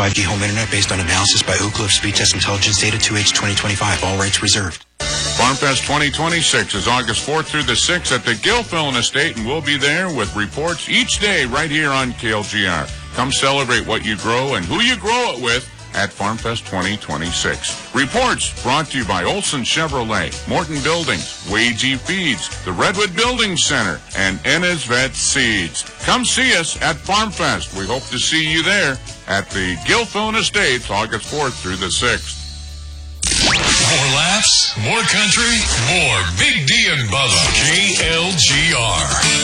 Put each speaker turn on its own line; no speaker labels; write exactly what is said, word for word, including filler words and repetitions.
five G home internet based on analysis by Ookla of Speed Test Intelligence data two H twenty twenty-five. All rights reserved.
FarmFest twenty twenty-six is August fourth through the sixth at the Gilfillan Estate, and we'll be there with reports each day right here on K L G R. Come celebrate what you grow and who you grow it with at FarmFest twenty twenty-six. Reports brought to you by Olson Chevrolet, Morton Buildings, Wagey Feeds, the Redwood Building Center, and Ennis Vet Seeds. Come see us at FarmFest. We hope to see you there at the Gilfillan Estates August fourth through the sixth.
More laughs, more country, more Big D and Bubba. K L G R.